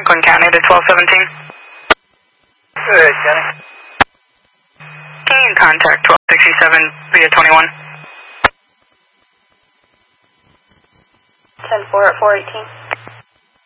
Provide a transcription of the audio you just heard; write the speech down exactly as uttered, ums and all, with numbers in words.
Franklin County to twelve seventeen. Good, Kenny. Can you contact twelve sixty-seven via twenty-one? ten four at four eighteen.